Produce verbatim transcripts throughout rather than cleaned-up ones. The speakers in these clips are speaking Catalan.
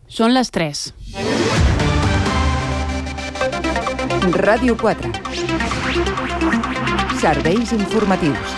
Són les tres. Ràdio quatre. Serveis informatius.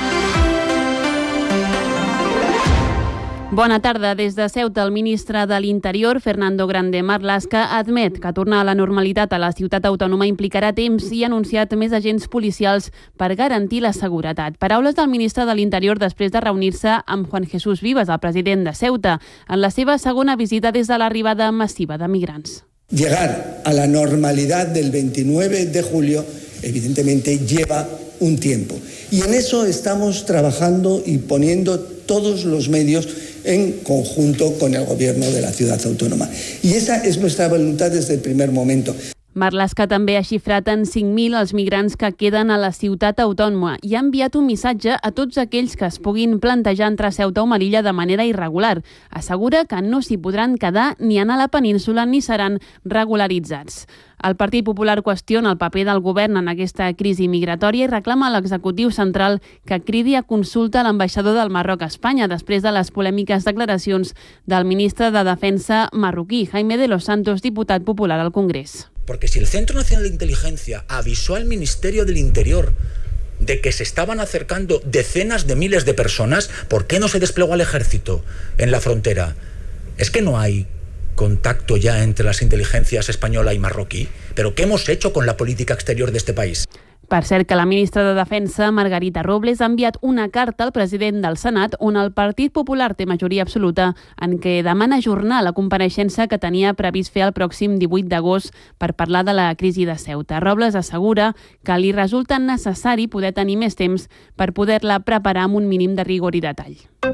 Bona tarda. Des de Ceuta, el ministre de l'Interior, Fernando Grande Marlaska, admet que tornar a la normalitat a la ciutat autònoma implicarà temps i ha anunciat més agents policials per garantir la seguretat. Paraules del ministre de l'Interior després de reunir-se amb Juan Jesús Vivas, el president de Ceuta, en la seva segona visita des de l'arribada massiva de migrants. Llegar a la normalidad del veintinueve de julio, evidentemente, lleva un tiempo. Y en eso estamos trabajando y poniendo todos los medios en conjunto con el gobierno de la ciudad autónoma. Y esa es nuestra voluntad desde el primer momento. Marlaska també ha xifrat en cinc mil els migrants que queden a la ciutat autònoma i ha enviat un missatge a tots aquells que es puguin plantejar entre Ceuta o Melilla de manera irregular. Assegura que no s'hi podran quedar ni anar a la península ni seran regularitzats. El Partit Popular qüestiona el paper del govern en aquesta crisi migratòria i reclama a l'executiu central que cridi a consulta a l'ambaixador del Marroc a Espanya després de les polèmiques declaracions del ministre de Defensa marroquí, Jaime de los Santos, diputat popular al Congrés. Porque si el Centro Nacional de Inteligencia avisó al Ministerio del Interior de que se estaban acercando decenas de miles de personas, ¿por qué no se desplegó al ejército en la frontera? ¿Es que no hay contacto ya entre las inteligencias española y marroquí? ¿Pero qué hemos hecho con la política exterior de este país? Per cert, que la ministra de Defensa, Margarita Robles, ha enviat una carta al president del Senat on el Partit Popular té majoria absoluta en què demana ajornar la compareixença que tenia previst fer el pròxim divuit d'agost per parlar de la crisi de Ceuta. Robles assegura que li resulta necessari poder tenir més temps per poder-la preparar amb un mínim de rigor i detall.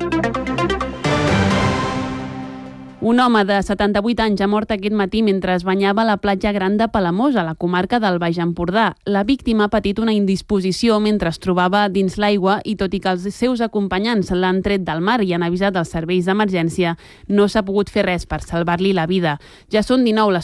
Un home de setanta-vuit anys ha mort aquest matí mentre es banyava a la platja Gran de Palamós, a la comarca del Baix Empordà. La víctima ha patit una indisposició mentre es trobava dins l'aigua i, tot i que els seus acompanyants l'han tret del mar i han avisat els serveis d'emergència, no s'ha pogut fer res per salvar-li la vida. Ja són dinou les